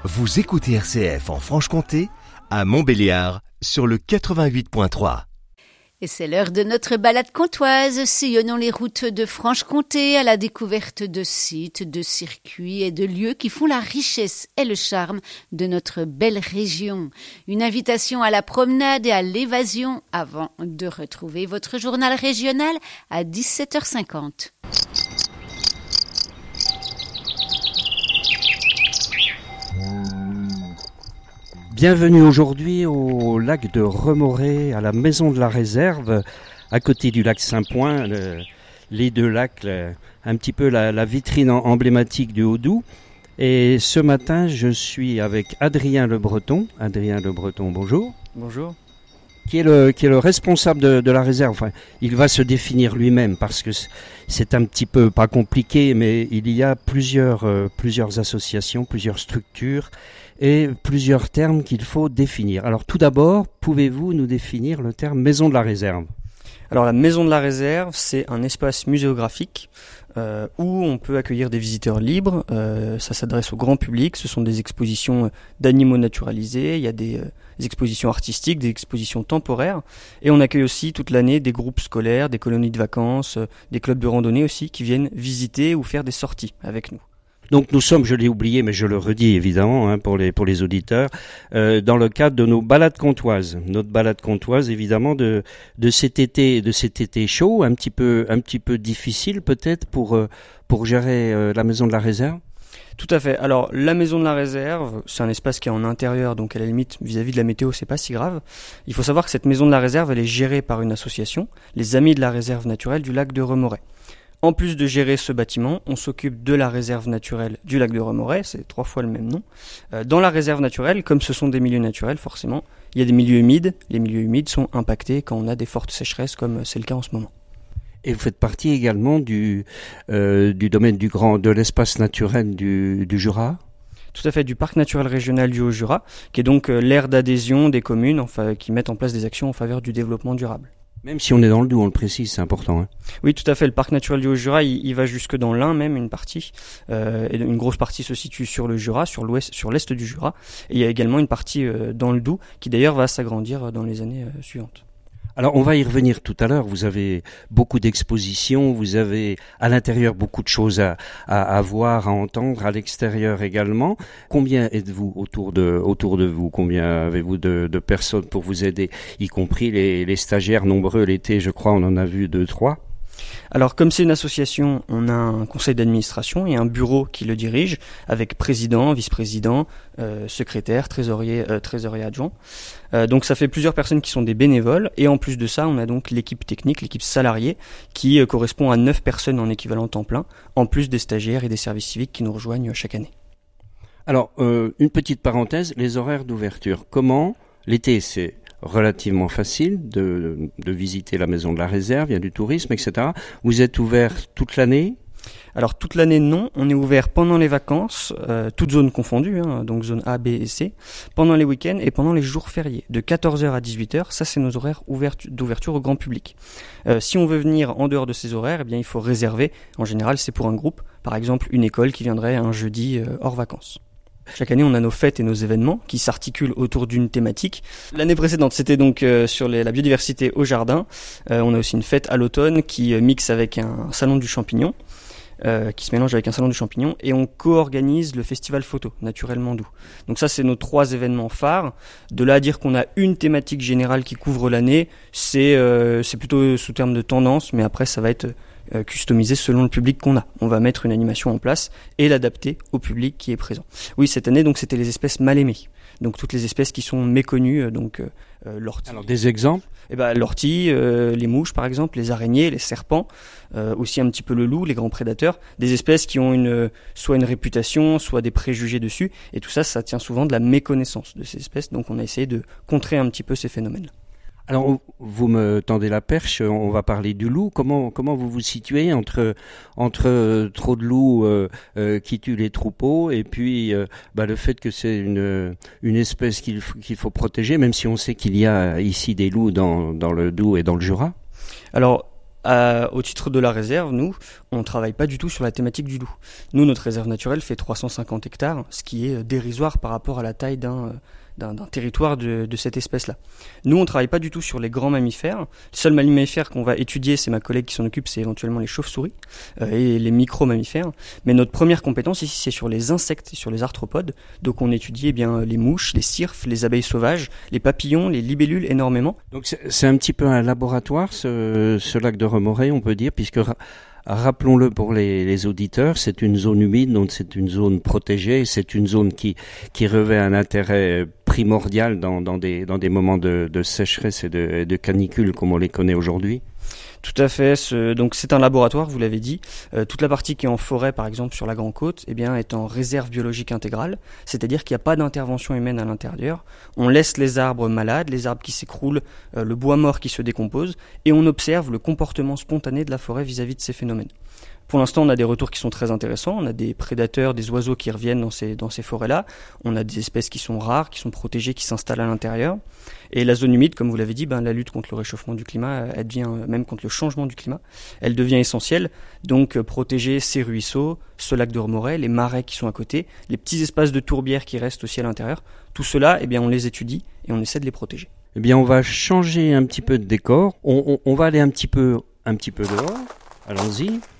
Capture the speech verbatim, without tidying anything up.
Vous écoutez R C F en Franche-Comté, à Montbéliard, sur le quatre-vingt-huit point trois. Et c'est l'heure de notre balade comtoise, sillonnant les routes de Franche-Comté à la découverte de sites, de circuits et de lieux qui font la richesse et le charme de notre belle région. Une invitation à la promenade et à l'évasion avant de retrouver votre journal régional à dix-sept heures cinquante. Bienvenue aujourd'hui au lac de Remoré, à la maison de la réserve, à côté du lac Saint-Point, le, les deux lacs, le, un petit peu la, la vitrine emblématique du Haut-Doubs. Et ce matin, je suis avec Adrien Le Breton. Adrien Le Breton, bonjour. Bonjour. Qui est le, qui est le responsable de, de la réserve. Enfin, il va se définir lui-même parce que c'est un petit peu pas compliqué, mais il y a plusieurs, euh, plusieurs associations, plusieurs structures et plusieurs termes qu'il faut définir. Alors tout d'abord, pouvez-vous nous définir le terme maison de la réserve ? Alors la maison de la réserve, c'est un espace muséographique euh, où on peut accueillir des visiteurs libres. Euh, ça s'adresse au grand public. Ce sont des expositions d'animaux naturalisés. Il y a des, euh, des expositions artistiques, des expositions temporaires. Et on accueille aussi toute l'année des groupes scolaires, des colonies de vacances, euh, des clubs de randonnée aussi qui viennent visiter ou faire des sorties avec nous. Donc nous sommes, je l'ai oublié, mais je le redis évidemment hein, pour les pour les auditeurs, euh, dans le cadre de nos balades comtoises, notre balade comtoise évidemment de de cet été de cet été chaud, un petit peu un petit peu difficile peut-être pour euh, pour gérer euh, la maison de la réserve. Tout à fait. Alors la maison de la réserve, c'est un espace qui est en intérieur, donc à la limite vis-à-vis de la météo, c'est pas si grave. Il faut savoir que cette maison de la réserve, elle est gérée par une association, les Amis de la réserve naturelle du lac de Remoré. En plus de gérer ce bâtiment, on s'occupe de la réserve naturelle du lac de Remoré, c'est trois fois le même nom. Euh, dans la réserve naturelle, comme ce sont des milieux naturels, forcément, il y a des milieux humides. Les milieux humides sont impactés quand on a des fortes sécheresses, comme c'est le cas en ce moment. Et vous faites partie également du euh, du domaine du grand de l'espace naturel du, du Jura ? Tout à fait, du parc naturel régional du Haut-Jura, qui est donc euh, l'aire d'adhésion des communes enfin, qui mettent en place des actions en faveur du développement durable. Même si on est dans le Doubs, on le précise, c'est important. Hein. Oui, tout à fait. Le parc naturel du Haut-Jura, il, il va jusque dans l'Ain même, une partie. Euh, et une grosse partie se situe sur le Jura, sur l'ouest, sur l'est du Jura. Et il y a également une partie euh, dans le Doubs, qui d'ailleurs va s'agrandir dans les années euh, suivantes. Alors on va y revenir tout à l'heure, vous avez beaucoup d'expositions, vous avez à l'intérieur beaucoup de choses à, à, à voir, à entendre, à l'extérieur également. Combien êtes-vous autour de, autour de vous ? Combien avez-vous de, de personnes pour vous aider, y compris les, les stagiaires nombreux l'été, je crois, on en a vu deux, trois. Alors comme c'est une association, on a un conseil d'administration et un bureau qui le dirige, avec président, vice-président, euh, secrétaire, trésorier, euh, trésorier adjoint. Euh, donc ça fait plusieurs personnes qui sont des bénévoles, et en plus de ça, on a donc l'équipe technique, l'équipe salariée, qui euh, correspond à neuf personnes en équivalent temps plein, en plus des stagiaires et des services civiques qui nous rejoignent chaque année. Alors, euh, une petite parenthèse, les horaires d'ouverture. Comment ? L'été, c'est relativement facile de, de visiter la maison de la réserve, il y a du tourisme, et cetera. Vous êtes ouvert toute l'année ? Alors toute l'année non, on est ouvert pendant les vacances, euh, toutes zones confondues, hein, donc zone A, B et C, pendant les week-ends et pendant les jours fériés, de quatorze heures à dix-huit heures, ça c'est nos horaires ouvertu- d'ouverture au grand public. Euh, si on veut venir en dehors de ces horaires, eh bien il faut réserver, en général c'est pour un groupe, par exemple une école qui viendrait un jeudi euh, hors vacances. Chaque année, on a nos fêtes et nos événements qui s'articulent autour d'une thématique. L'année précédente, c'était donc euh, sur les, la biodiversité au jardin. Euh, on a aussi une fête à l'automne qui euh, mixe avec un salon du champignon, euh, qui se mélange avec un salon du champignon, et on co-organise le festival photo, Naturellement Doubs. Donc ça, c'est nos trois événements phares. De là à dire qu'on a une thématique générale qui couvre l'année, c'est, euh, c'est plutôt sous terme de tendance, mais après, ça va être Euh, customisé selon le public qu'on a. On va mettre une animation en place et l'adapter au public qui est présent. Oui, cette année, donc, c'était les espèces mal aimées. Donc, toutes les espèces qui sont méconnues, euh, donc euh, l'ortie. Alors, des exemples ? Eh ben, l'ortie, euh, les mouches, par exemple, les araignées, les serpents, euh, aussi un petit peu le loup, les grands prédateurs, des espèces qui ont une, soit une réputation, soit des préjugés dessus. Et tout ça, ça tient souvent de la méconnaissance de ces espèces. Donc, on a essayé de contrer un petit peu ces phénomènes. Alors, vous me tendez la perche, on va parler du loup. Comment comment vous vous situez entre entre euh, trop de loups euh, euh, qui tuent les troupeaux et puis euh, bah, le fait que c'est une une espèce qu'il faut, qu'il faut protéger, même si on sait qu'il y a ici des loups dans dans le Doubs et dans le Jura. Alors, Euh, au titre de la réserve, nous, on ne travaille pas du tout sur la thématique du loup. Nous, notre réserve naturelle fait trois cent cinquante hectares, ce qui est dérisoire par rapport à la taille d'un, d'un, d'un territoire de, de cette espèce-là. Nous, on ne travaille pas du tout sur les grands mammifères. Les seuls mammifères qu'on va étudier, c'est ma collègue qui s'en occupe, c'est éventuellement les chauves-souris euh, et les micro-mammifères. Mais notre première compétence ici, c'est sur les insectes et sur les arthropodes. Donc on étudie eh bien, les mouches, les cirfes, les abeilles sauvages, les papillons, les libellules énormément. Donc c'est, c'est un petit peu un laboratoire, ce, ce lac de Remorey, on peut dire, puisque... Rappelons-le pour les, les auditeurs, c'est une zone humide, donc c'est une zone protégée, c'est une zone qui, qui revêt un intérêt primordial dans, dans, des, dans des moments de, de sécheresse et de, de canicule comme on les connaît aujourd'hui. Tout à fait. Ce, donc c'est un laboratoire, vous l'avez dit. Euh, toute la partie qui est en forêt, par exemple sur la Grande Côte, eh bien, est en réserve biologique intégrale, c'est-à-dire qu'il n'y a pas d'intervention humaine à l'intérieur. On laisse les arbres malades, les arbres qui s'écroulent, euh, le bois mort qui se décompose, et on observe le comportement spontané de la forêt vis-à-vis de ces phénomènes. Pour l'instant, on a des retours qui sont très intéressants. On a des prédateurs, des oiseaux qui reviennent dans ces, dans ces forêts-là. On a des espèces qui sont rares, qui sont protégées, qui s'installent à l'intérieur. Et la zone humide, comme vous l'avez dit, ben, la lutte contre le réchauffement du climat, elle devient, même contre le changement du climat, elle devient essentielle. Donc, protéger ces ruisseaux, ce lac de Remorey, les marais qui sont à côté, les petits espaces de tourbières qui restent aussi à l'intérieur. Tout cela, eh bien, on les étudie et on essaie de les protéger. Eh bien, on va changer un petit peu de décor. On, on, on va aller un petit peu, un petit peu dehors. Allons-y.